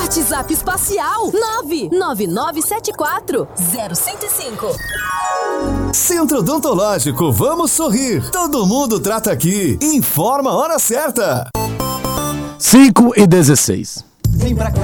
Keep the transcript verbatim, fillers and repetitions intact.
WhatsApp espacial nove nove nove sete quatro zero cinco cinco. Centro Odontológico, vamos sorrir. Todo mundo trata aqui. Informa a hora certa. cinco e dezesseis. Vem pra cá.